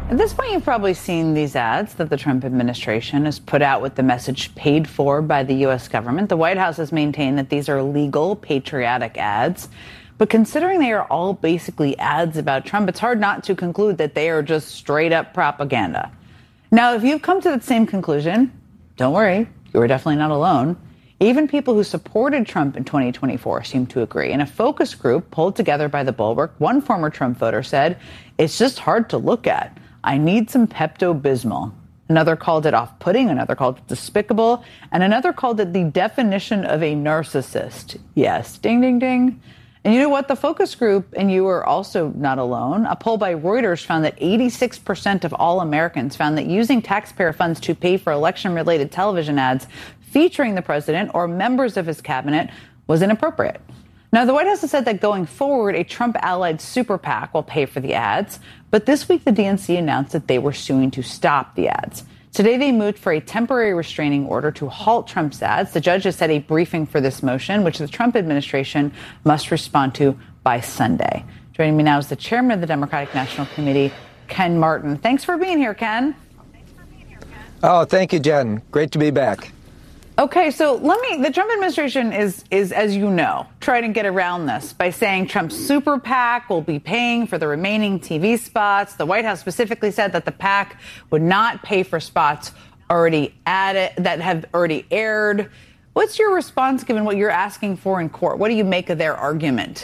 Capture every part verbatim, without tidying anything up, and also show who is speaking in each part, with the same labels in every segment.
Speaker 1: At this point, you've probably seen these ads that the Trump administration has put out with the message paid for by the U S government. The White House has maintained that these are legal, patriotic ads. But considering they are all basically ads about Trump, it's hard not to conclude that they are just straight up propaganda. Now, if you've come to that same conclusion, don't worry, you are definitely not alone. Even people who supported Trump in twenty twenty-four seem to agree. In a focus group pulled together by the Bulwark, one former Trump voter said, "It's just hard to look at. I need some Pepto-Bismol." Another called it off-putting, another called it despicable, and another called it the definition of a narcissist. Yes, ding, ding, ding. And you know what? The focus group, and you are also not alone, a poll by Reuters found that eighty-six percent of all Americans found that using taxpayer funds to pay for election-related television ads featuring the president or members of his cabinet was inappropriate. Now, the White House has said that going forward, a Trump-allied super PAC will pay for the ads. But this week, the D N C announced that they were suing to stop the ads. Today, they moved for a temporary restraining order to halt Trump's ads. The judge has set a briefing for this motion, which the Trump administration must respond to by Sunday. Joining me now is the chairman of the Democratic National Committee, Ken Martin. Thanks for being here, Ken.
Speaker 2: Thanks for being here, Ken. Oh, thank you, Jen. Great to be back.
Speaker 1: Okay, so let me, the Trump administration is, is, as you know, trying to get around this by saying Trump's super PAC will be paying for the remaining T V spots. The White House specifically said that the PAC would not pay for spots already added, that have already aired. What's your response given what you're asking for in court? What do you make of their argument?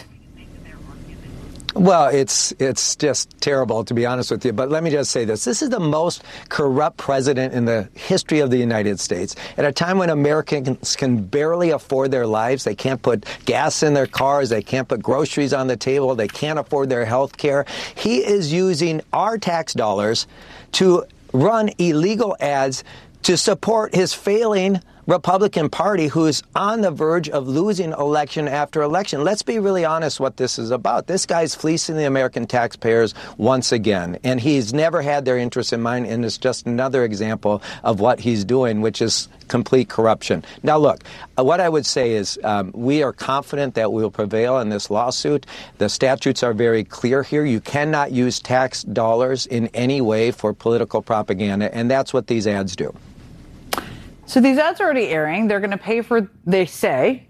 Speaker 2: Well, it's it's just terrible, to be honest with you. But let me just say this. This is the most corrupt president in the history of the United States. At a time when Americans can barely afford their lives, they can't put gas in their cars, they can't put groceries on the table, they can't afford their health care. He is using our tax dollars to run illegal ads to support his failing Republican Party, who is on the verge of losing election after election. Let's be really honest what this is about. This guy's fleecing the American taxpayers once again, and he's never had their interests in mind, and it's just another example of what he's doing, which is complete corruption. Now, look, what I would say is um, we are confident that we will prevail in this lawsuit. The statutes are very clear here. You cannot use tax dollars in any way for political propaganda, and that's what these ads do.
Speaker 1: So these ads are already airing. They're going to pay for, they say,